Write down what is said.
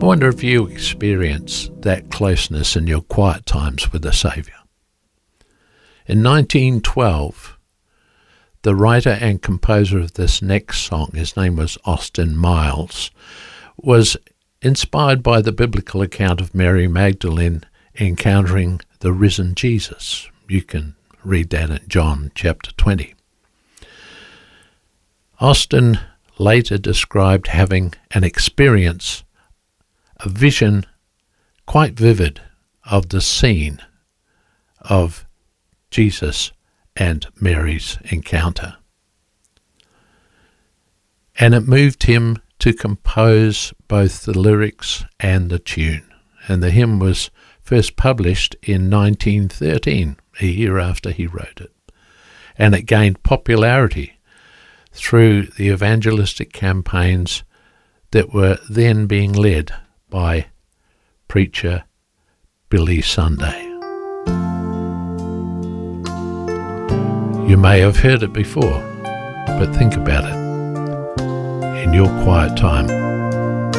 wonder if you experience that closeness in your quiet times with the Saviour. In 1912, the writer and composer of this next song, his name was Austin Miles, was inspired by the biblical account of Mary Magdalene encountering the risen Jesus. You can read that in John chapter 20. Austin later described having an experience, a vision quite vivid of the scene of Jesus and Mary's encounter. And it moved him to compose both the lyrics and the tune. And the hymn was first published in 1913, a year after he wrote it. And it gained popularity through the evangelistic campaigns that were then being led by preacher Billy Sunday. You may have heard it before, but think about it in your quiet time.